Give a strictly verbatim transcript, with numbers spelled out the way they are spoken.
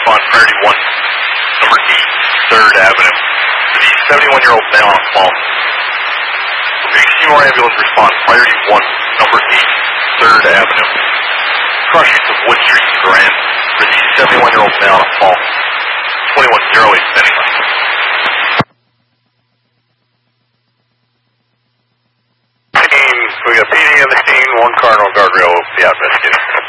respond priority one, number eight, third Avenue. For the seventy-one-year-old male on call. For H C more ambulance respond priority one, number eight, third Avenue. Cross streets of Wood Street and Grand. For the seventy-one-year-old male on call. twenty-one oh eight Bennington. We got P D on the scene, one Cardinal guardrail, the out investigating.